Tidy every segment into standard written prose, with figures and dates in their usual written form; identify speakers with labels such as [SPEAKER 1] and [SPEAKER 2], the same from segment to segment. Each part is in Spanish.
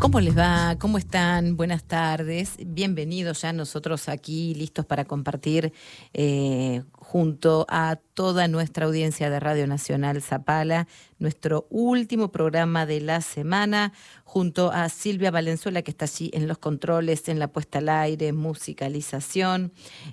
[SPEAKER 1] ¿Cómo les va? ¿Cómo están? Buenas tardes. Bienvenidos ya nosotros aquí listos para compartir junto a toda nuestra audiencia de Radio Nacional Zapala nuestro último programa de la semana junto a Silvia Valenzuela, que está allí en los controles, en la puesta al aire, musicalización.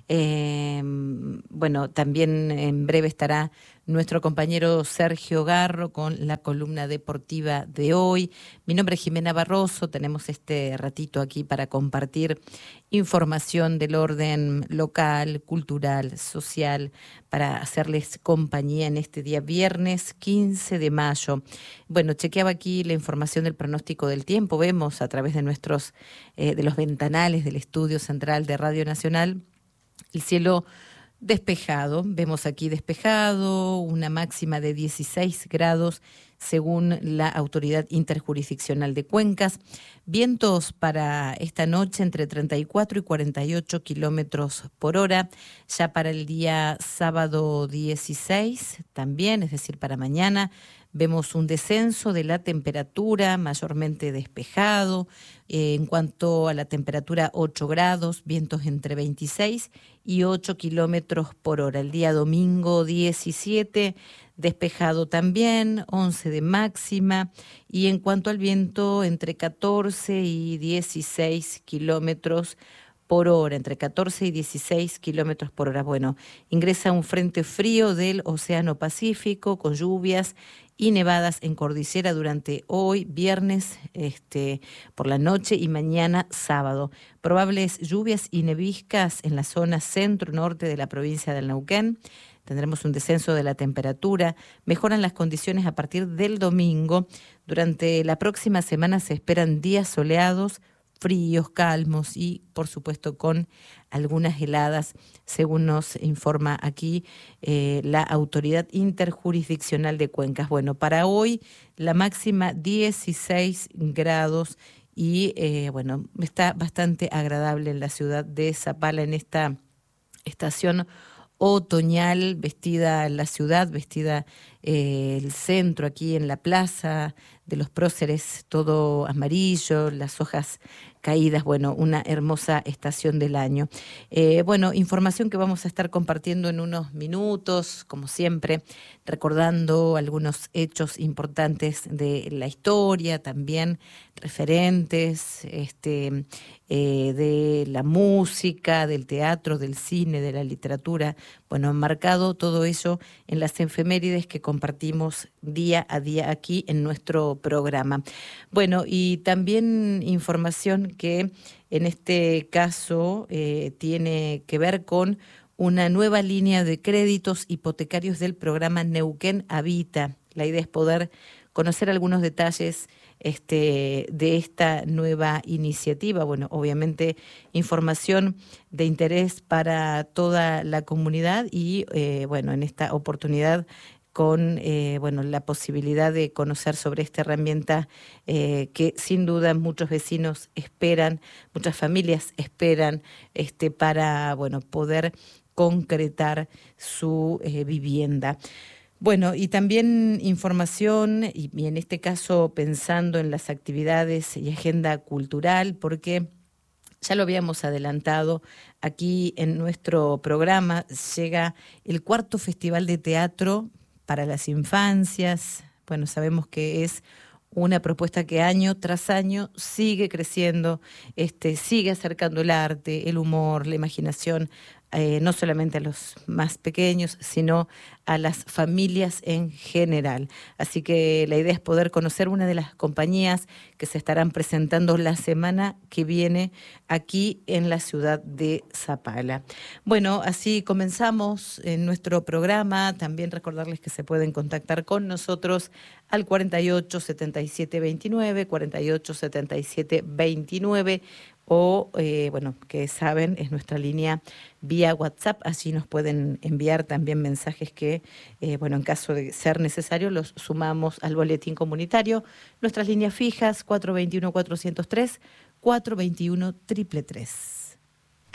[SPEAKER 1] Bueno, también en breve estará nuestro compañero Sergio Garro con la columna deportiva de hoy. Mi nombre es Jimena Barroso, tenemos este ratito aquí para compartir información del orden local, cultural, social, para hacerles compañía en este día viernes 15 de mayo. Bueno, chequeaba aquí la información del pronóstico del tiempo, vemos a través de nuestros, de los ventanales del estudio central de Radio Nacional, el cielo despejado, vemos aquí despejado, una máxima de 16 grados según la Autoridad Interjurisdiccional de Cuencas. Vientos para esta noche entre 34 y 48 kilómetros por hora. Ya para el día sábado 16 también, es decir, para mañana, vemos un descenso de la temperatura, mayormente despejado. En cuanto a la temperatura, 8 grados, vientos entre 26 y 8 kilómetros por hora. El día domingo 17, despejado también, 11 de máxima. Y en cuanto al viento, entre 14 y 16 kilómetros por hora, entre 14 y 16 kilómetros por hora. Bueno, ingresa un frente frío del Océano Pacífico con lluvias y nevadas en cordillera durante hoy, viernes, por la noche y mañana, sábado. Probables lluvias y neviscas en la zona centro-norte de la provincia del Neuquén. Tendremos un descenso de la temperatura. Mejoran las condiciones a partir del domingo. Durante la próxima semana se esperan días soleados, fríos, calmos y, por supuesto, con algunas heladas, según nos informa aquí la Autoridad Interjurisdiccional de Cuencas. Bueno, para hoy la máxima 16 grados y, bueno, está bastante agradable en la ciudad de Zapala en esta estación otoñal, vestida la ciudad, vestida el centro aquí en la plaza de los Próceres, todo amarillo, las hojas caídas, bueno, una hermosa estación del año. Bueno, información que vamos a estar compartiendo en unos minutos, como siempre, recordando algunos hechos importantes de la historia, también referentes de la música, del teatro, del cine, de la literatura. Bueno, marcado todo ello en las efemérides que compartimos día a día aquí en nuestro programa. Bueno, y también información que en este caso tiene que ver con una nueva línea de créditos hipotecarios del programa Neuquén Habita. La idea es poder conocer algunos detalles de esta nueva iniciativa. Bueno, obviamente información de interés para toda la comunidad y, bueno, en esta oportunidad con bueno, la posibilidad de conocer sobre esta herramienta que sin duda muchos vecinos esperan, muchas familias esperan para, bueno, poder concretar su vivienda. Bueno, y también información, y en este caso pensando en las actividades y agenda cultural, porque ya lo habíamos adelantado aquí en nuestro programa, llega el cuarto Festival de Teatro para las Infancias. Bueno, sabemos que es una propuesta que año tras año sigue creciendo, sigue acercando el arte, el humor, la imaginación, no solamente a los más pequeños, sino a las familias en general. Así que la idea es poder conocer una de las compañías que se estarán presentando la semana que viene aquí en la ciudad de Zapala. Bueno, así comenzamos en nuestro programa. También recordarles que se pueden contactar con nosotros al 48 77 29, 48 77 29, o, bueno, que saben, es nuestra línea vía WhatsApp. Allí nos pueden enviar también mensajes que, bueno, en caso de ser necesario, los sumamos al boletín comunitario. Nuestras líneas fijas, 421-403, 421-333.